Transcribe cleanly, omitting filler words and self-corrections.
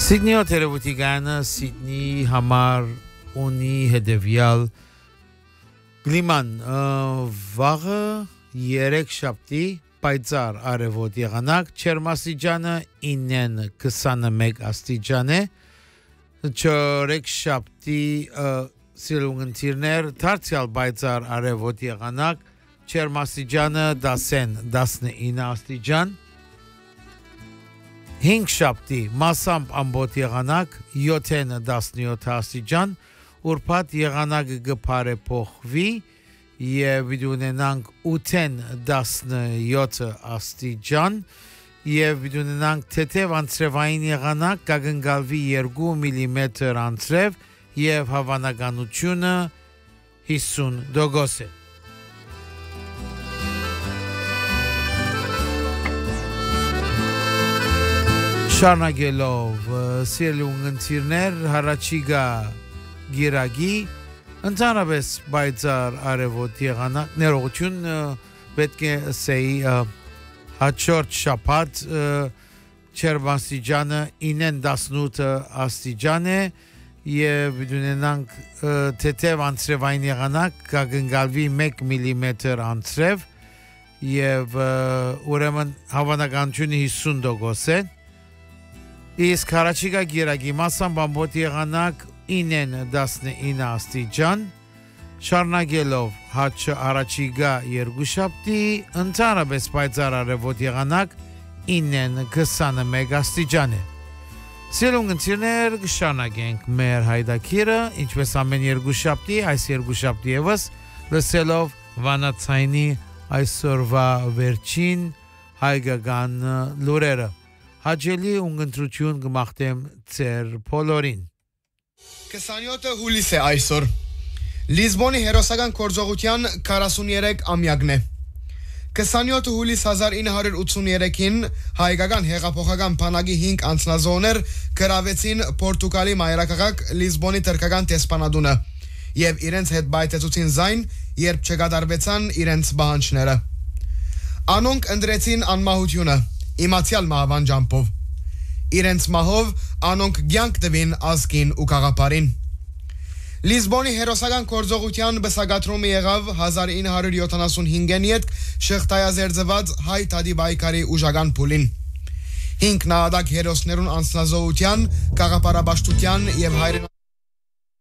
Սիդնի օտերևուտիգանը Սիդնի համար ունի հետևյալ գլիման վաղը 3 շաբթի պայծառ արևոտ եղանակ չերմաստիճանը 9-ն 21 աստիճան է չորեկ շաբթի սիրունգընտիրներ դարձյալ պայծառ արևոտ եղանակ չերմաստիճանը 10-ն 19 աստիճան 5 շաբթի մասամբ ամբոտ եղանակ 7-ն 17 աստիճան ուրբաթ եղանակը գփարե փոխվի եւ ունենանք 8-ն 17 աստիճան եւ ունենանք թեթև անձրևային եղանակ կգնգալվի 2 մմ անձրև եւ հավանականությունը 50% է Շարնագելով սիրելի ունգընտիրներ հարաճիգա գիրագի ընդհանրապես պայծառ արևոտ եղանակ ներողություն պետք է ասեի հաջորդ շաբաթ չերմաստիճանը 9-ն 18 աստիճան է եւ ունենանք թեթև անձրևային եղանակ կգնգալվի 1 մմ անձրև եւ ուրեմն հավանականությունը 50% է Իսկ հարաճիգա գիրագի մասամբ ամբոտ եղանակ 9-ն 19 աստիճան շարնագելով հարաճիգա երկուշաբթի ընդհանրապես պայծառ արևոտ եղանակ 9-ն 21 աստիճան է Սիրունգընտիրներ կշարունակենք մեր հայդակիրը ինչպես ամեն երկուշաբթի այս երկուշաբթի ևս լսելով վանացայինի այսօրվա վերջին հայկական լուրերը Հաջելի ունգընտրություն կմաղթեմ ծեր բոլորին 27 հուլիս է այսօր Լիզբոնի հերոսական գործողության 43 ամյակն է 27 հուլիս 1983-ին հայկական հեղափոխական բանակի 5 անձնազոհներ գրավեցին Պորտուգալի մայրաքաղաք Լիզբոնի թրքական տեսփանադունը եւ իրենց հետ բայթեցուցին զայն երբ չկատարվեցան իրենց բանջները Անոնք ընդրեցին անմահությունը Իմացյալ մահվանջամփով Իրենց մահով անոնք կյանք տվին ազգին ու գաղափարին Լիզբոնի հերոսական գործողության բսակատրումը եղավ 1975-ին յետ շղթայազերծված հայ թադի բայկարի ուժական փուլին 5 նահատակ հերոսներուն անձնազոհության, գաղափարաբաշխության եւ հայրենական